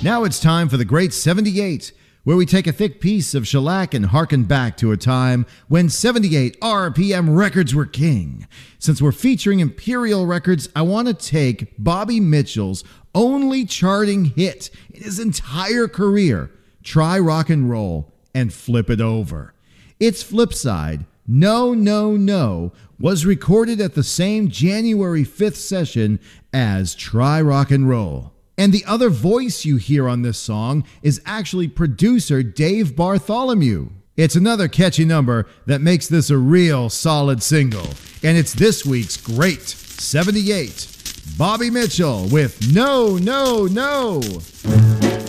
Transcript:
Now it's time for the Great 78, where we take a thick piece of shellac and harken back to a time when 78 RPM records were king. Since we're featuring Imperial Records, I want to take Bobby Mitchell's only charting hit in his entire career, Try Rock and Roll, and flip it over. Its flip side, No, No, No, was recorded at the same January 5th session as Try Rock and Roll. And the other voice you hear on this song is actually producer Dave Bartholomew. It's another catchy number that makes this a real solid single. And it's this week's Great 78. Bobby Mitchell with No, No, No.